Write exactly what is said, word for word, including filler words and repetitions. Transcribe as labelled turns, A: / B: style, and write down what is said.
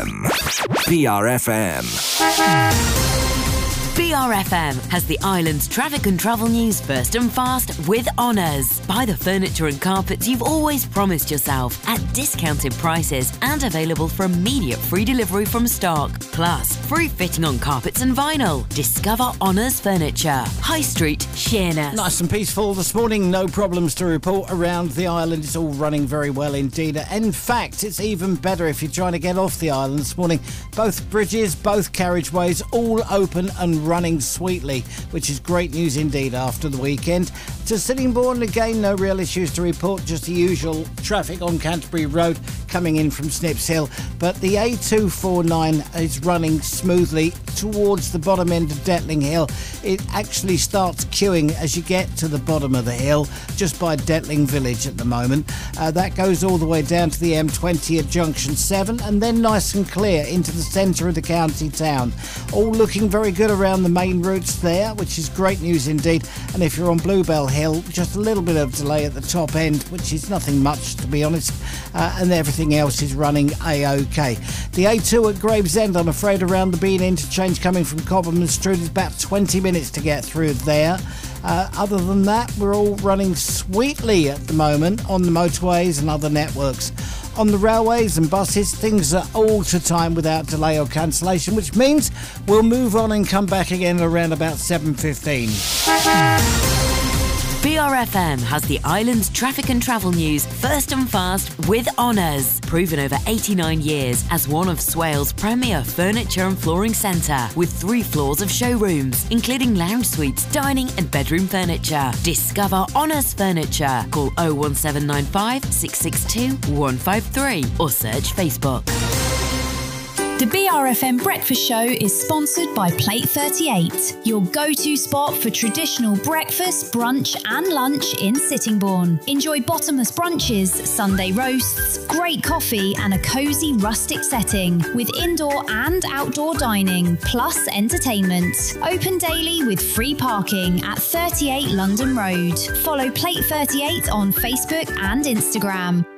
A: M. B R F M.
B: B R F M has the island's traffic and travel news first and fast with Honours. Buy the furniture and carpets you've always promised yourself at discounted prices and available for immediate free delivery from stock. Plus, free fitting on carpets and vinyl. Discover Honours Furniture. High Street, Sheerness.
C: Nice and peaceful this morning. No problems to report around the island. It's all running very well indeed. In fact, it's even better if you're trying to get off the island this morning. Both bridges, both carriageways, all open and running sweetly, which is great news indeed after the weekend. To Sittingbourne, again, no real issues to report, just the usual traffic on Canterbury Road coming in from Snips Hill. But the A two forty-nine is running smoothly towards the bottom end of Detling Hill. It actually starts queuing as you get to the bottom of the hill, just by Detling Village at the moment. Uh, that goes all the way down to the M twenty at Junction seven, and then nice and clear into the centre of the county town. All looking very good around the main routes there, which is great news indeed. And if you're on Bluebell Hill, just a little bit of delay at the top end, which is nothing much to be honest, uh, and everything else is running a-okay. The A two at Gravesend, I'm afraid, around the Bean interchange coming from Cobham and Strood, is about twenty minutes to get through there. Uh, other than that, we're all running sweetly at the moment on the motorways and other networks. On the railways and buses, things are all to time without delay or cancellation, which means we'll move on and come back again around about seven fifteen.
B: B R F M has the island's traffic and travel news first and fast with Honours. Proven over eighty-nine years as one of Swale's premier furniture and flooring centre, with three floors of showrooms, including lounge suites, dining and bedroom furniture. Discover Honours Furniture. Call oh one seven nine five, six six two, one five three or search Facebook.
D: The B R F M Breakfast Show is sponsored by Plate thirty-eight, your go-to spot for traditional breakfast, brunch and lunch in Sittingbourne. Enjoy bottomless brunches, Sunday roasts, great coffee and a cosy rustic setting with indoor and outdoor dining, plus entertainment. Open daily with free parking at thirty-eight London Road. Follow Plate thirty-eight on Facebook and Instagram.